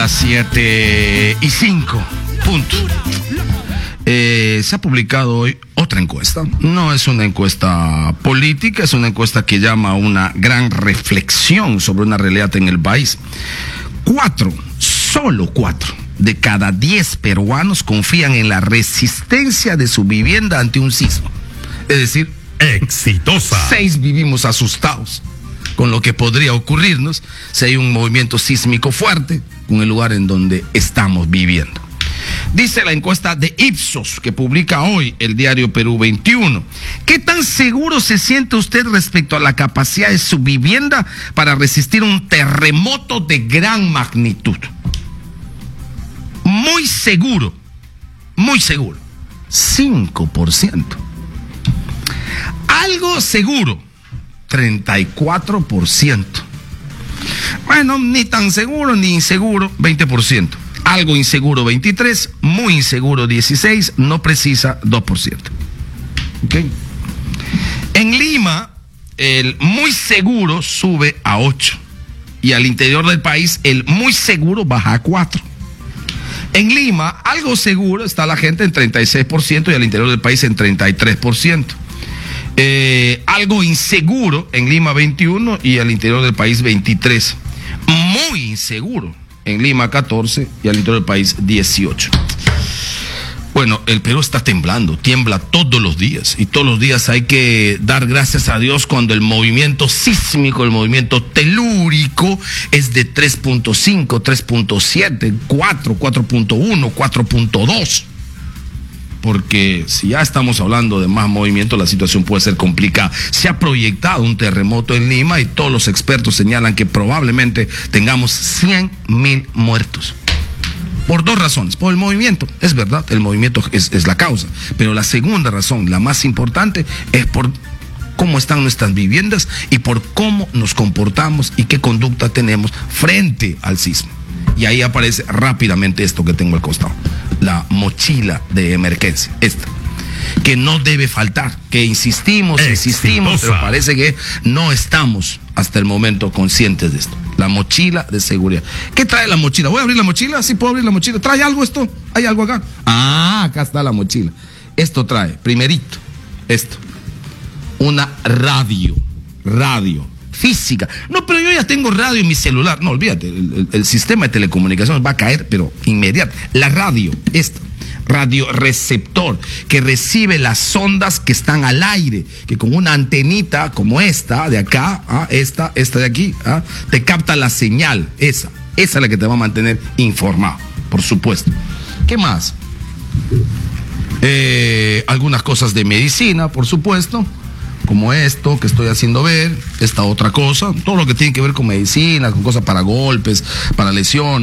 las 7:05. Punto. Se ha publicado hoy otra encuesta. No es una encuesta política, es una encuesta que llama a una gran reflexión sobre una realidad en el país. Solo 4 de cada 10 peruanos confían en la resistencia de su vivienda ante un sismo. Es decir, exitosa. 6 vivimos asustados con lo que podría ocurrirnos si hay un movimiento sísmico fuerte con el lugar en donde estamos viviendo. Dice la encuesta de Ipsos que publica hoy el diario Perú 21. ¿Qué tan seguro se siente usted respecto a la capacidad de su vivienda para resistir un terremoto de gran magnitud? Muy seguro, 5%. Algo seguro, 34%. Bueno, ni tan seguro ni inseguro, 20%. Algo inseguro, 23%. Muy inseguro, 16%. No precisa, 2%. ¿Okay? En Lima, el muy seguro sube a 8%. Y al interior del país, el muy seguro baja a 4%. En Lima, algo seguro está la gente en 36% y al interior del país en 33%. Algo inseguro en Lima 21% y al interior del país 23%. Muy inseguro en Lima 14% y al interior del país 18%. Bueno, el Perú está temblando, tiembla todos los días y todos los días hay que dar gracias a Dios cuando el movimiento sísmico, el movimiento telúrico es de 3.5, 3.7, 4, 4.1, 4.2. Porque si ya estamos hablando de más movimiento, la situación puede ser complicada. Se ha proyectado un terremoto en Lima y todos los expertos señalan que probablemente tengamos 100.000 muertos. Por 2 razones. Por el movimiento, es verdad, el movimiento es la causa. Pero la segunda razón, la más importante, es por cómo están nuestras viviendas y por cómo nos comportamos y qué conducta tenemos frente al sismo. Y ahí aparece rápidamente esto que tengo al costado. La mochila de emergencia, esta, que no debe faltar, que insistimos, pero parece que no estamos hasta el momento conscientes de esto. La mochila de seguridad. ¿Qué trae la mochila? ¿Voy a abrir la mochila? ¿Sí puedo abrir la mochila? ¿Trae algo esto? ¿Hay algo acá? Acá está la mochila. Esto trae, primerito, esto, una radio física. No, pero yo ya tengo radio en mi celular. No, olvídate, el sistema de telecomunicaciones va a caer, pero inmediato. La radio, esta, radioreceptor, que recibe las ondas que están al aire, que con una antenita como esta de acá, esta de aquí, te capta la señal. Esa es la que te va a mantener informado, por supuesto. ¿Qué más? Algunas cosas de medicina, por supuesto, como esto que estoy haciendo ver, esta otra cosa, todo lo que tiene que ver con medicina, con cosas para golpes, para lesiones.